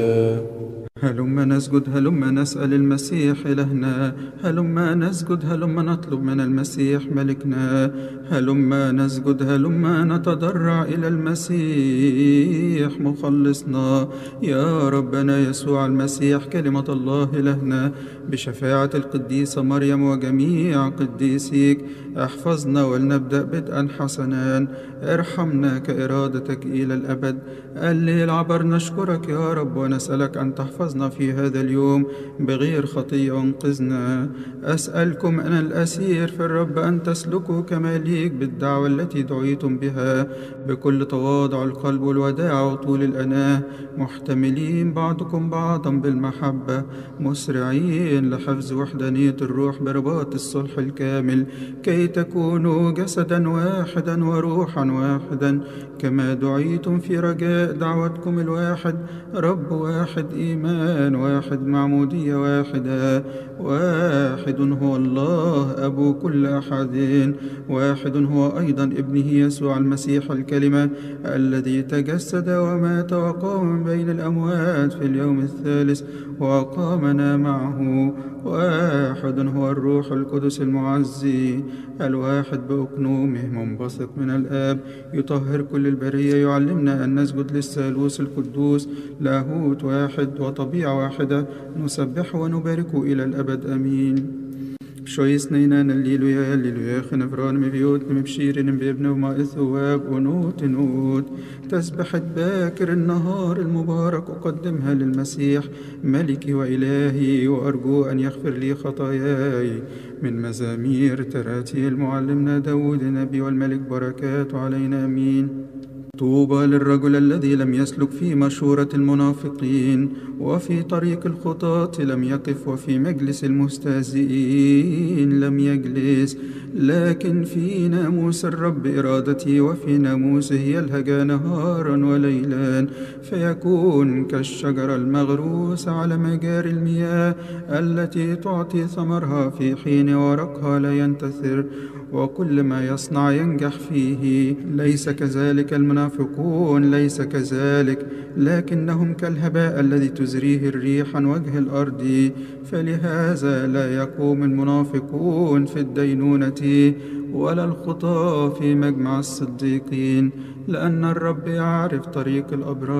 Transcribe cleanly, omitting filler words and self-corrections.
هلما نسجد، هلما نسأل المسيح إلهنا، هلما نسجد، هلما نطلب من المسيح ملكنا، هلما نسجد، هلما نتضرع إلى المسيح مخلصنا. يا ربنا يسوع المسيح كلمة الله إلهنا، بشفاعة القديسة مريم وجميع قديسيك احفظنا ولنبدأ بدءا حسنا. ارحمنا كإرادتك إلى الأبد. الليل عبر نشكرك يا رب ونسألك أن تحفظنا في هذا اليوم بغير خطية وانقذنا. أسألكم أنا الأسير في الرب أن تسلكوا كما ليك بالدعوة التي دعيتم بها، بكل تواضع القلب والوداع وطول الأناة، محتملين بعضكم بعضا بالمحبة، مسرعين لحفظ وحدانية الروح برباط الصلح الكامل، كي تكونوا جسدا واحدا وروحا واحدا، كما دعيتم في رجاء دعوتكم الواحد، رب واحد، إيمان واحد، معمودية واحدة. واحد هو الله أبو كل أحد، واحد هو أيضا ابنه يسوع المسيح الكلمة، الذي تجسد ومات وقام من بين الأموات في اليوم الثالث وأقامنا معه. واحد هو الروح القدس المعزي الواحد بأقنومه منبثق من الآب، يطهر كل البرية، يعلمنا أن نسجد للثالوث القدوس، لاهوت واحد وطبيعة واحدة، نسبح ونبارك إلى الأبد آمين. شويس نينان الليلويا الليلويا خنفران مبيوت مبشير بابن وما الثواب ونوت نوت. تسبحة باكر النهار المبارك أقدمها للمسيح ملكي وإلهي، وأرجو أن يغفر لي خطاياي. من مزامير تراتيل معلمنا داود النبي والملك، بركات علينا آمين. طوبى للرجل الذي لم يسلك في مشورة المنافقين، وفي طريق الخطاة لم يقف، وفي مجلس المستهزئين لم يجلس، لكن في ناموس الرب إرادتي، وفي ناموسه يلهج نهارا وليلا، فيكون كالشجرة المغروسة على مجاري المياه، التي تعطي ثمرها في حين ورقها لا ينتثر، وكل ما يصنع ينجح فيه. ليس كذلك المنافقون، ليس كذلك، لكنهم كالهباء الذي تزريه الريح عن وجه الأرض. فلهذا لا يقوم المنافقون في الدينونة، ولا الخطاة في مجمع الصديقين، لأن الرب يعرف طريق الأبرار